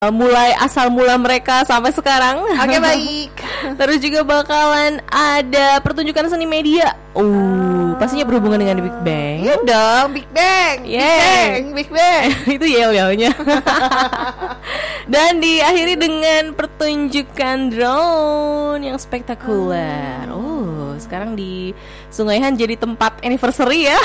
mulai asal mula mereka sampai sekarang. Oke, baik. Terus juga bakalan ada pertunjukan seni media. Pastinya berhubungan dengan Big Bang. Iya dong, Big Bang. Big Bang. Itu yel-yelnya. Dan diakhiri dengan pertunjukan drone yang spektakuler. Sekarang di Sungai Han jadi tempat anniversary ya.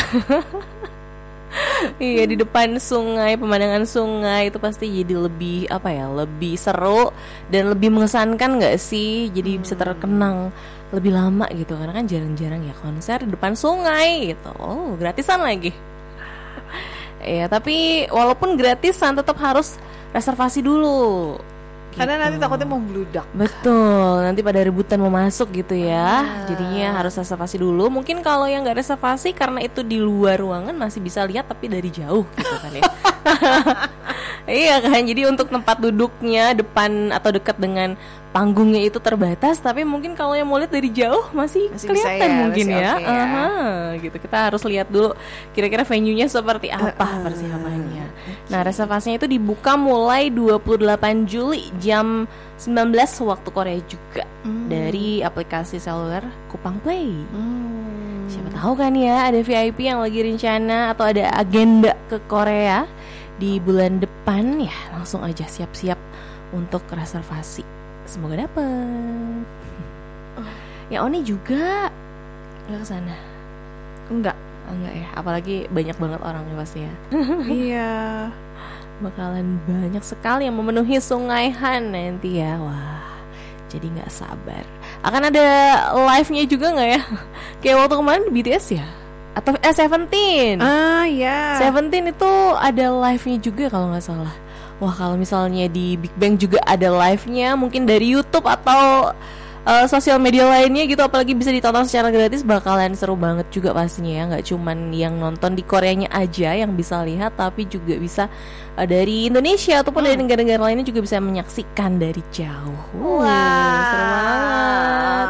Iya, di depan sungai, pemandangan sungai itu pasti jadi lebih lebih seru dan lebih mengesankan nggak sih? Jadi bisa terkenang lebih lama gitu, karena kan jarang-jarang ya konser di depan sungai gitu. Gratisan lagi. Iya, tapi walaupun gratisan tetap harus reservasi dulu. Karena nanti takutnya mau membludak. Betul, nanti pada rebutan mau masuk gitu ya. Jadinya harus reservasi dulu. Mungkin kalau yang nggak reservasi karena itu di luar ruangan masih bisa lihat tapi dari jauh gitu kan ya. Iya kan, jadi untuk tempat duduknya depan atau dekat dengan panggungnya itu terbatas. Tapi mungkin kalau yang mau lihat dari jauh masih kelihatan ya, mungkin ya, gitu. Kita harus lihat dulu kira-kira venue-nya seperti apa persiapannya. Nah, reservasinya itu dibuka mulai 28 Juli jam 19 waktu Korea juga dari aplikasi seluler Kupang Play. Siapa tahu kan ya ada VIP yang lagi rencana atau ada agenda ke Korea di bulan depan, ya langsung aja siap-siap untuk reservasi. Semoga dapet. Ya Oni juga nggak kesana? Enggak ya. Apalagi banyak banget orangnya pasti ya. Iya. Bakalan banyak sekali yang memenuhi Sungai Han nanti ya. Wah, jadi nggak sabar. Akan ada live-nya juga nggak ya? Kayak waktu kemarin BTS ya? Atau Seventeen? Iya. Seventeen itu ada live-nya juga kalau nggak salah. Wah, kalau misalnya di Big Bang juga ada live-nya, mungkin dari YouTube atau sosial media lainnya gitu, apalagi bisa ditonton secara gratis, bakalan seru banget juga pastinya ya. Nggak cuman yang nonton di Koreanya aja yang bisa lihat, tapi juga bisa dari Indonesia ataupun dari negara-negara lainnya juga bisa menyaksikan dari jauh. Seru banget.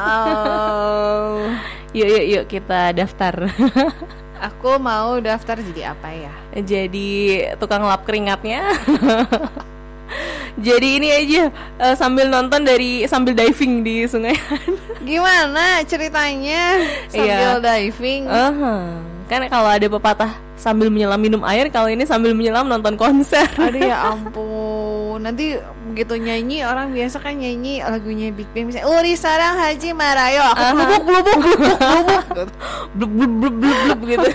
Yuk kita daftar. Aku mau daftar jadi apa ya? Jadi tukang lap keringatnya. Jadi ini aja sambil nonton sambil diving di Sungai Han. Gimana ceritanya sambil diving? Kan kalau ada pepatah sambil menyelam minum air, kalau ini sambil menyelam nonton konser. Aduh ya ampun. Nanti begitu nyanyi, orang biasa kan nyanyi lagunya Big Bang misalnya Uri sarang Haji Marayo, aku blubuk blub gitu.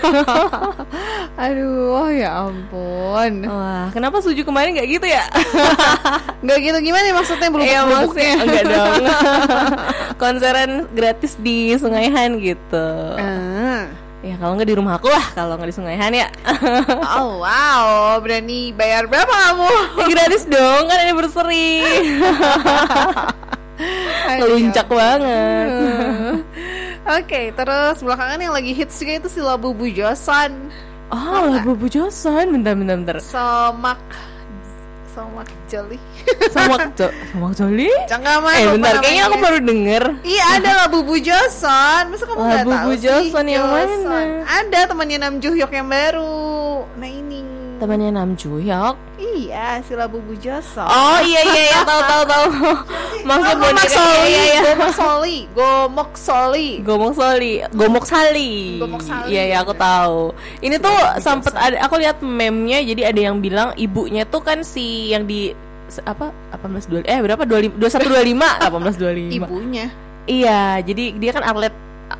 Aduh, ya ampun. Wah, kenapa Suju kemarin gak gitu ya? Gak gitu gimana maksudnya blubuk-blubuknya? Enggak dong. Konseran gratis di Sungai Han gitu. Ya kalau nggak di rumah aku lah, kalau nggak di Sungai Han ya. Oh wow, berani bayar berapa kamu? Gratis dong, kan anniversary. Luncak banget. Oke, terus belakangan yang lagi hits juga itu si Labubu Joseon. Labubu Joseon, bentar. Somak Jolly. Somak Jolly? Bentar, kayaknya aku baru denger. Iya, ada Labubu Joseon. Masa kamu nggak tahu sih? Labubu Joseon yang mana? Ada temannya Nam Joo Hyuk yang baru. Nah ini. Temannya Nam Joo Hyuk? Iya, si Labubu Joseon. Oh iya, tahu. Maksudnya Gomok Sali. Iya, aku tahu. Ini tuh sempet ada, aku lihat meme-nya, jadi ada yang bilang ibunya tuh kan si yang di 1825 Ibunya. Iya, jadi dia kan atlet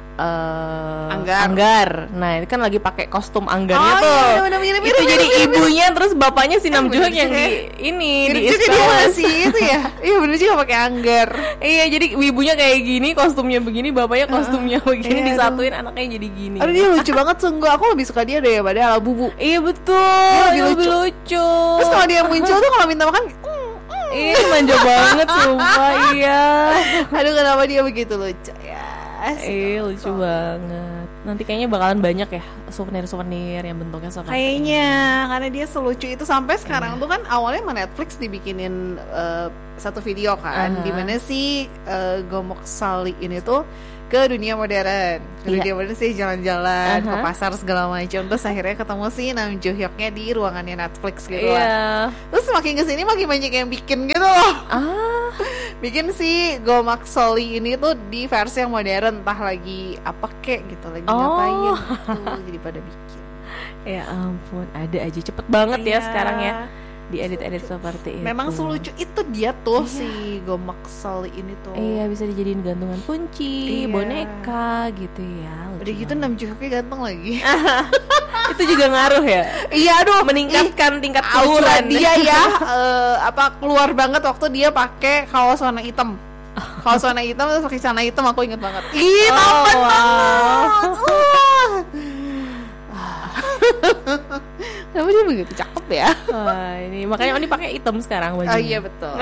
Anggar. Nah, ini kan lagi pakai kostum Anggarnya tuh. Iya, itu jadi ibunya, terus bapaknya si Nam Joo Hyuk yang di ilustrasi itu ya. Iya bener juga pakai Anggar. Iya, jadi ibunya kayak gini, kostumnya begini, bapaknya kostumnya begini, disatuin anaknya jadi gini. Aduh, dia lucu banget sungguh. Aku lebih suka dia daripada Labubu. Iya betul. Dia lebih lucu. Terus kalau dia muncul tuh kalau minta makan manja banget sumpah. Iya. Aduh, kenapa dia begitu lucu ya? Lucu banget. Nanti kayaknya bakalan banyak ya souvenir-souvenir yang bentuknya seperti Kayaknya karena dia selucu itu sampai sekarang tuh kan awalnya sama Netflix dibikinin satu video kan, dimana si Gomok Sali ini tuh ke dunia modern, dunia modern sih jalan-jalan ke pasar segala macam, terus akhirnya ketemu si Nam Jo Hyuknya di ruangannya Netflix gitu lah. Terus makin kesini makin banyak yang bikin gitu loh. Bikin si Gomok Soli ini tuh di versi yang modern, entah lagi apa kek gitu, lagi ngapain gitu, jadi pada bikin. Ya ampun, ada aja cepet banget ya sekarang ya diedit-edit seperti itu. Memang selucu itu dia tuh si Gomok Soli ini tuh. Iya, bisa dijadiin gantungan kunci, boneka gitu ya. Udah gitu Nam Jo Hyuknya ganteng lagi. Itu juga ngaruh ya. Iya, aduh, meningkatkan tingkat kelucuan dia ya. Keluar banget waktu dia pakai kaos warna hitam. Kaos warna hitam terus pakai celana hitam, aku inget banget. Ih, tampan banget. Kenapa dia begitu cakep ya? Ini makanya Oni pakai hitam sekarang bajunya. Oh iya betul.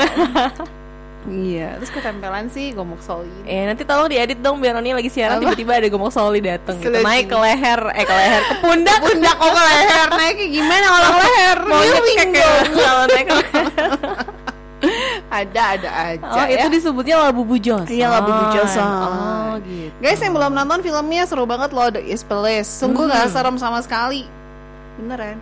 Iya, terus ketempelan sih Gomok Soli. Nanti tolong diedit dong biar Oni lagi siaran tiba-tiba ada Gomok Soli dateng gitu. Naik ke leher, ke pundak kok ke leher. Naiknya gimana kalau leher? Mau nyekek kalau naik ke leher. Ada aja. Oh, itu disebutnya Labubu Joseon. Iya, Labubu Joseon. Oh, gitu. Guys, yang belum nonton filmnya seru banget loh, The Is Place. Sungguh gak serem sama sekali. Beneran.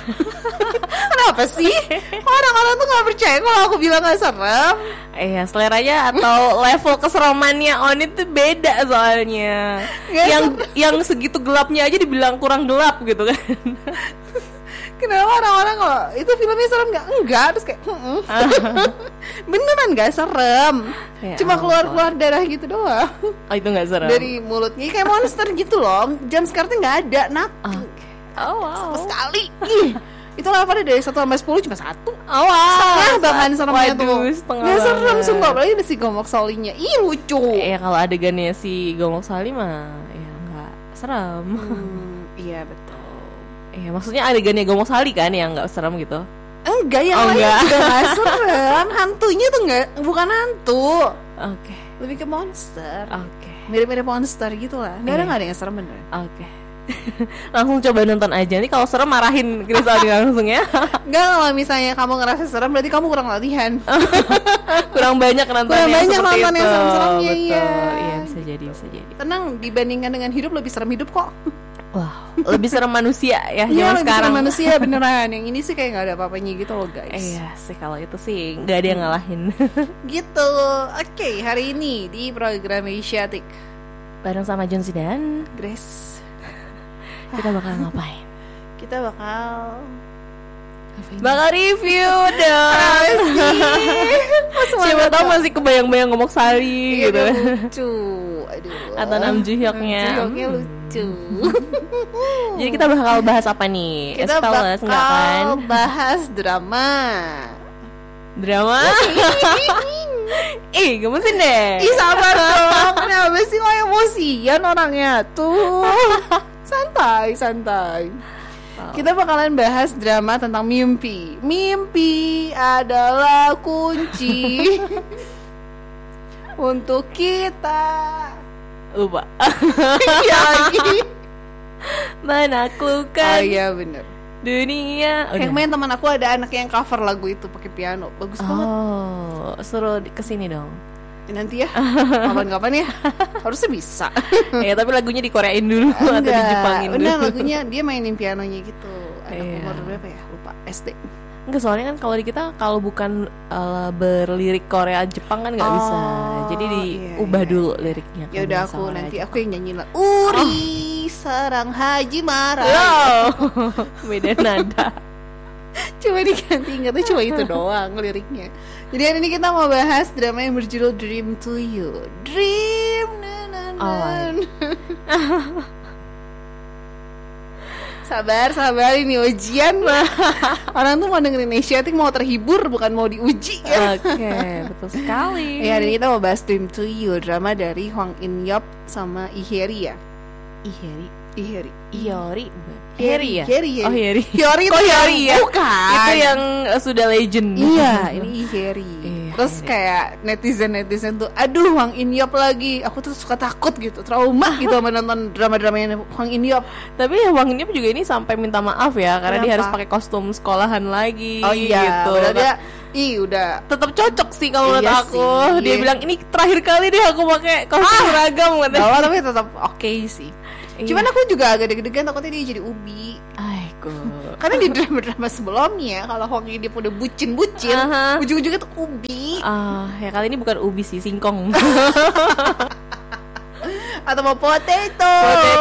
Kenapa sih? Kok orang-orang tuh gak percaya kalau aku bilang gak serem? Iya, seleranya atau level keseremannya Oni tuh beda soalnya. Yang segitu gelapnya aja dibilang kurang gelap gitu kan. Kenapa orang-orang kalau itu filmnya serem gak? Enggak, terus kayak beneran gak serem ya, cuma keluar-keluar darah gitu doang. Oh, itu gak serem? Dari mulutnya kayak monster gitu loh. Jam sekarang gak ada, wow. Sama sekali. Itu levelnya dari 1 sampai 10 cuma 1. Oh wow. Setengah bahkan seremnya tuh. Gak serem sumpah, apalagi ada si Gomok Solinya. Ih, lucu. Iya, kalau adegannya si Gomok Soli mah ya gak serem. Iya, betul. Iya, maksudnya adegannya Gomok Sali kan yang gak serem gitu. Enggak, yang lain juga gak serem. Hantunya tuh bukan hantu. Oke. Lebih ke monster. Oke. Mirip-mirip monster gitu lah. Gak ada yang serem bener. Oke. Langsung coba nonton aja nih, kalau serem marahin Krisali langsung ya. Enggak, kalau misalnya kamu ngerasa serem berarti kamu kurang latihan. Kurang banyak nonton yang serem-seremnya. Iya, bisa jadi. Tenang, dibandingkan dengan hidup lebih serem hidup kok. Wow, lebih serem manusia ya zaman sekarang. Serem manusia beneran. Yang ini sih kayak nggak ada apa-apanya gitu loh guys. Iya sih, kalau itu sih nggak ada yang ngalahin. Gitu. Oke, hari ini di program Asiatic bareng sama John dan Grace. Kita bakal ngapain? Kita bakal review dong. Siapa tahu masih kebayang-bayang Gomok Sali gitu. Lucu. Aduh. Atau Nam Jo Hyuknya. Lucu. Jadi kita bakal bahas apa nih? Kita bakal bahas drama. Gemesin deh. Ih, sabar dong. Kenapa sih kok emosian orangnya tuh? Santai. Kita bakalan bahas drama tentang mimpi. Mimpi adalah kunci untuk kita. Lupa. Iya lagi. Menaklukkan. Iya bener. Dunia. Yang main teman aku ada anak yang cover lagu itu pakai piano. Bagus banget. Oh, suruh kesini dong. Nanti ya, kapan-kapan ya. Harusnya bisa. Ya, tapi lagunya dikoreain dulu atau dijepangin dulu. Enggak, lagunya dia mainin pianonya gitu. Anak umur berapa ya? Lupa, SD. Enggak, soalnya kan kalau di kita kalau bukan berlirik Korea Jepang kan nggak bisa. Jadi diubah dulu liriknya. Ya udah, aku yang nyanyiin lah. Uri sarang Haji Mara. Beda nada. Coba diganti, ingatnya cuma itu doang liriknya. Jadi hari ini kita mau bahas drama yang berjudul Dream to You. Dream Sabar ini ujian. Orang tuh mau dengerin Asiatic mau terhibur, bukan mau diuji ya. Oke, betul sekali. Ya, hari ini kita mau bahas Dream to You, drama dari Hwang In Yop sama Iheri ya. Iheri. Iori. Heri ya? Heri. Oh Heri. Hyori Oh itu Hyori ya? bukan. Itu yang sudah legend. Iya, ini Iheri. Iya, Terus Heri. kayak netizen tuh, aduh Hwang In-yeop lagi. Aku tuh suka takut gitu, trauma gitu sama nonton drama-dramanya Hwang In-yeop. Tapi ya Hwang In-yeop juga ini sampai minta maaf ya, karena dia Kenapa? harus pakai kostum sekolahan lagi. Oh iya, gitu. udah dia, udah. Tetap cocok sih kalau menurut Iya aku. sih. Dia bilang ini terakhir kali deh aku pakai kostum seragam katanya. Gak apa, tapi tetap oke sih. Iya. Cuman aku juga agak deg-degan takutnya dia jadi Ubi. Aiku. Karena di drama-drama sebelumnya kalau Hwang In-yeop udah bucin-bucin, Aha. ujung-ujungnya tuh Ubi. Ya kali ini bukan ubi sih, singkong. Atau mau potato.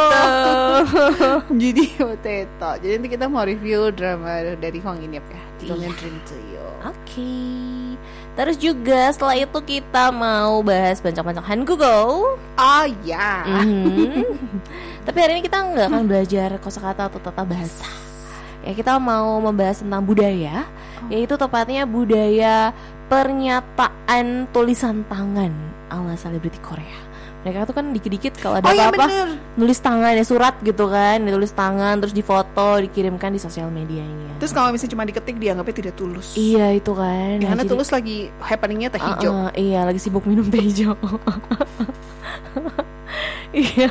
Jadi potato. Jadi nanti kita mau review drama dari Hwang In-yeop ya. Judulnya Iya. Dream to You. Oke. Terus juga setelah itu kita mau bahas bancak-bancak Hangugo. Oh ya. Tapi hari ini kita nggak akan belajar kosakata atau tata bahasa. Ya kita mau membahas tentang budaya, yaitu tepatnya budaya pernyataan tulisan tangan ala selebriti Korea. Mereka tuh kan dikit-dikit kalau ada Oh iya apa-apa bener. nulis tangan ya, surat gitu kan, ditulis tangan terus difoto dikirimkan di sosial medianya. Terus kalau misalnya cuma diketik dianggapnya tidak tulus. Iya itu kan. Karena jadi- tulus lagi happeningnya teh hijau. iya lagi sibuk minum teh hijau. Iya.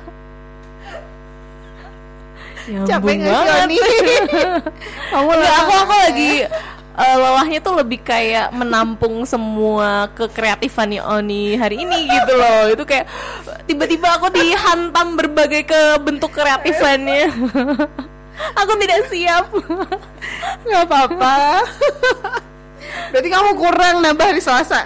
Capek nggak sih Oni? Kamu Enggak, lelah. aku lagi lelahnya tuh lebih kayak menampung semua kekreatifannya Oni hari ini gitu loh. Itu kayak tiba-tiba aku dihantam berbagai bentuk kreatifannya. Aku tidak siap. Nggak apa-apa. Berarti kamu kurang nambah hari Selasa.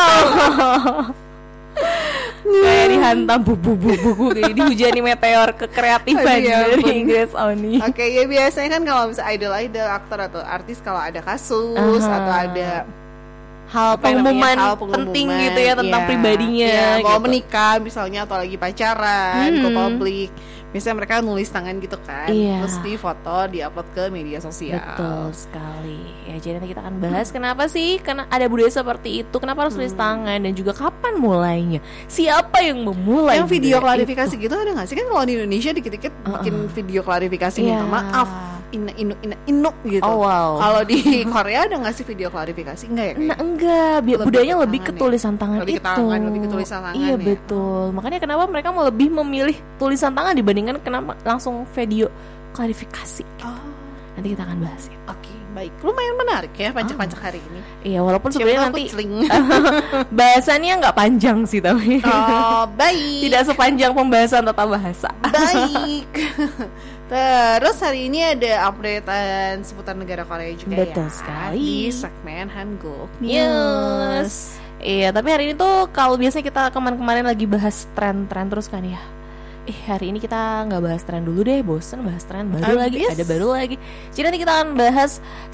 Kayak dihantam bubu kayak dihujani meteor kekreatifan Aduh, ya dari ampun. Grace Oni. Oke, ya biasanya kan kalau misalnya idol, aktor atau artis kalau ada kasus atau ada Hal apa yang pengumuman namanya, hal penting pengumuman, gitu ya tentang iya, pribadinya iya, mau gitu. menikah misalnya atau lagi pacaran ke publik, biasanya mereka nulis tangan gitu kan, Iya. terus di foto diupload ke media sosial. Betul sekali. Ya jadi nanti kita akan bahas kenapa sih karena ada budaya seperti itu, kenapa harus tulis tangan dan juga kapan mulainya, siapa yang memulai. Yang video budaya klarifikasi itu. gitu ada nggak sih? Kan kalau di Indonesia dikit-dikit bikin video klarifikasi Iya. minta maaf, inu gitu. Oh, wow. Kalau di Korea ada nggak sih video klarifikasi? Enggak ya? Nah enggak, budayanya lebih ke tangan ya? tulisan tangan Lebih ke itu. tangan, lebih ke tulisan tangan Iya ya. betul. Makanya kenapa mereka mau lebih memilih tulisan tangan dibandingkan kenapa langsung video klarifikasi. Oh, Nanti kita akan bahas ya. oke, baik. Lumayan menarik ya pancak-pancak hari ini. Iya walaupun Siapa sebenarnya tahu nanti aku celing. bahasannya nggak panjang sih tapi Oh, baik. tidak sepanjang pembahasan tata bahasa. Baik. Terus hari ini ada updatean seputar negara Korea juga Betul ya. sekali. Di segmen Hanguk Yes. Iya, tapi hari ini tuh kalau biasanya kita kemarin-kemarin lagi bahas tren-tren terus kan ya. Hari ini kita nggak bahas tren dulu deh, bosen bahas tren baru lagi, Abis. ada baru lagi. Jadi nanti kita akan bahas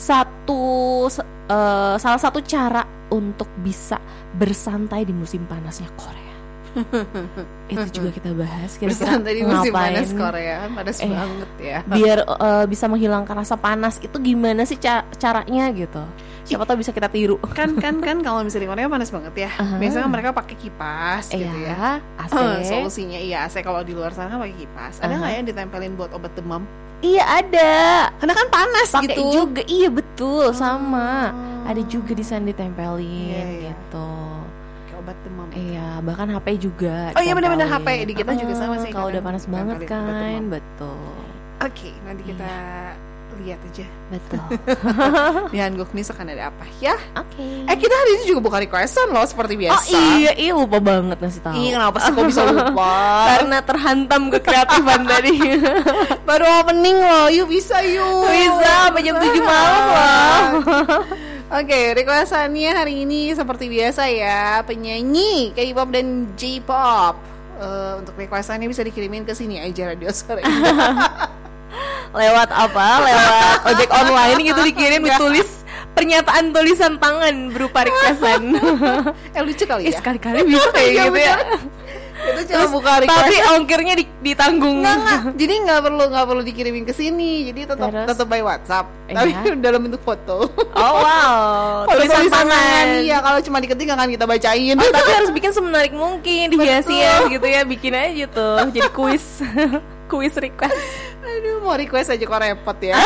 salah satu cara untuk bisa bersantai di musim panasnya Korea. Itu juga kita bahas. Kira-kira Bersantai di musim ngapain panas Korea kan panas banget ya. biar bisa menghilangkan rasa panas itu gimana sih caranya gitu. Siapa tahu bisa kita tiru. Kan kalau misalnya di Korea panas banget ya. Biasanya mereka pakai kipas gitu ya. AC. Solusinya iya AC, kalau di luar sana kan pakai kipas. Ada nggak yang ditempelin buat obat demam? Iya ada. Karena kan panas Pakai gitu. juga. Iya betul sama. Ada juga di sana ditempelin Iya. gitu. Kayak obat demam. Iya, bahkan HP juga. Oh iya, benar-benar ditempelin. HP. Di kita juga sama sih, Kalau udah kadang panas banget ditempelin obat kan, demam. betul. Oke, nanti kita lihat aja Betul. di Hanguk News akan ada apa ya. Oke. Kita hari ini juga buka requestan loh seperti biasa. Oh iya lupa banget ngasih tahu. Iya, kenapa sih kok bisa lupa? Karena terhantam kekreatifan tadi. Baru opening loh, yuk bisa yuk. Bisa sampai jam 7 malam loh. Oke, requestannya hari ini seperti biasa ya, penyanyi K-pop dan J-pop. Untuk requestannya bisa dikirimin ke sini aja, Radio Sore. Lewat apa? Lewat ojek online gitu dikirim, ditulis pernyataan tulisan tangan berupa requestan. Lucu kali ya. Sekali-kali bisa kayak Iya, gitu ya. Itu cuma buka request. Tapi ongkirnya ditanggung. Enggak. Jadi nggak perlu dikirimin ke sini. Jadi Terus? tetap by WhatsApp. Iya. Tapi dalam bentuk foto. Oh wow, Tulisan tangan. Iya, kalau cuma diketik nggak akan kita bacain. Oh, tapi harus bikin semenarik mungkin, dihias-hias gitu ya, bikin aja tuh jadi kuis kuis request. Aduh, mau request aja kok repot ya.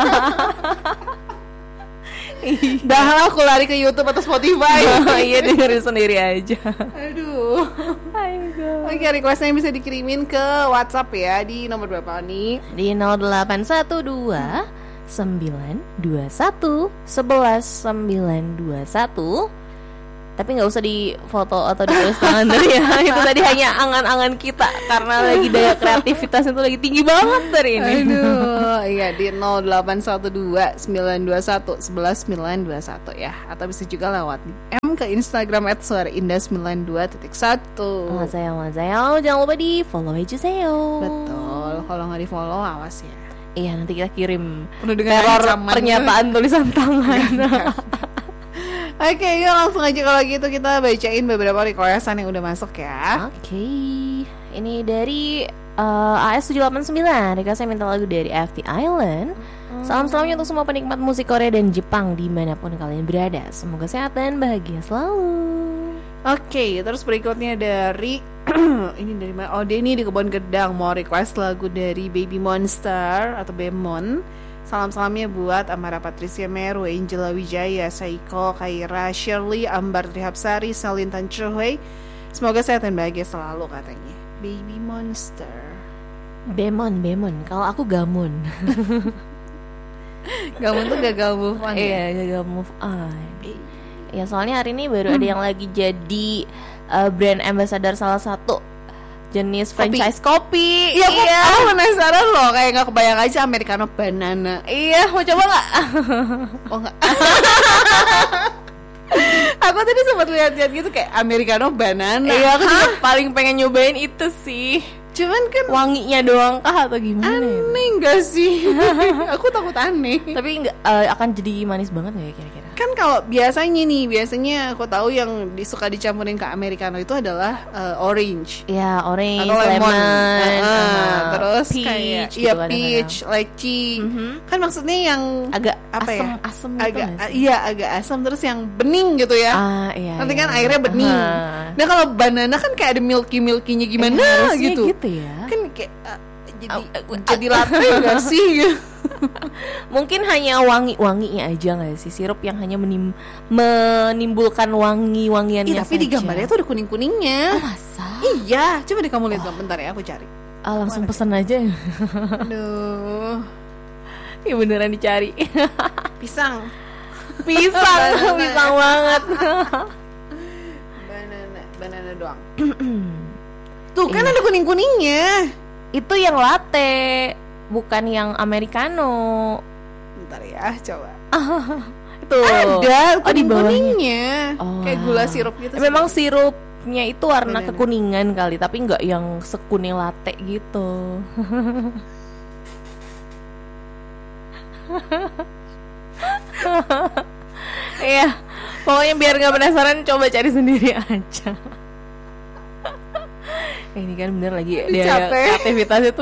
Dah lah, aku lari ke YouTube atau Spotify. Iya, dengerin sendiri aja. Aduh. Oke, requestnya bisa dikirimin ke WhatsApp ya. Di nomor berapa nih? Di 0812 921 11 921. Tapi nggak usah di foto atau di tulis tangan dari ya. Itu tadi hanya angan-angan kita karena lagi daya kreativitas itu lagi tinggi banget dari ini. Aduh, iya di 0812 921 11 921 ya. Atau bisa juga lewat DM ke Instagram @suaraindah92.1. Masayo, jangan lupa di follow aja Sayo. Betul, kalau nggak di follow awas ya. Iya, nanti kita kirim penuh dengan teror ancaman. pernyataan tulisan tangan. Oke, yuk langsung aja kalau gitu kita bacain beberapa requestan yang udah masuk ya. Oke. Ini dari AS789. Requestnya minta lagu dari FT Island. Salam-salamnya untuk semua penikmat musik Korea dan Jepang dimanapun kalian berada. Semoga sehat dan bahagia selalu. Oke, terus berikutnya dari ini dari mana? Oh, Denny di Kebon Gedang mau request lagu dari Baby Monster atau Bemon. Salam-salamnya buat Amara Patricia Meru, Angela Wijaya, Saiko, Kaira, Shirley, Ambar Trihapsari, Selin Tan Chuhui. Semoga sehat dan bahagia selalu katanya. Baby Monster. Bemon. Kalau aku Gamon. Gamon tuh gagal move on. Iya, gagal move on. Ya, soalnya hari ini baru ada yang lagi jadi brand ambassador salah satu jenis franchise kopi. Iya, aku penasaran loh, kayak nggak kebayang aja Americano banana. Iya, mau coba nggak? Oh nggak. Aku tadi sempat lihat-lihat gitu kayak Americano banana. Iya, aku juga paling pengen nyobain itu sih. Cuman kan wanginya doang kah atau gimana? Aneh nggak sih? Aku takut aneh. Tapi nggak akan jadi manis banget nggak ya kira-kira? Kan kalau biasanya aku tahu yang suka dicampurin ke Americano itu adalah orange. Ya, orange, atau lemon. Terus peach, kayak gitu iya peach, lychee. Kan maksudnya yang agak apa asem agak gitu agak asam, terus yang bening gitu ya. Iya, nanti kan airnya bening. Nah, kalau banana kan kayak ada milky-nya gimana gitu ya. Kan kayak jadi latte nggak sih? Mungkin hanya wanginya aja nggak sih, sirup yang hanya menimbulkan wangiannya. Tapi di gambarnya tuh ada kuning-kuningnya. Masa? Iya, coba deh kamu lihat bentar ya, aku cari. Langsung pesan aja. Aduh, ya beneran dicari. pisang banget. banana doang. Tuh kan ada kuning-kuningnya. Itu yang latte, bukan yang americano. Bentar ya, coba. Tuh. Ada di kuningnya. Kayak gula sirup gitu. Memang sirupnya itu warna banana. kekuningan kali, tapi nggak yang sekuning latte gitu. Iya, pokoknya biar nggak penasaran, coba cari sendiri aja. Ini kan bener lagi dia aktivitasnya tuh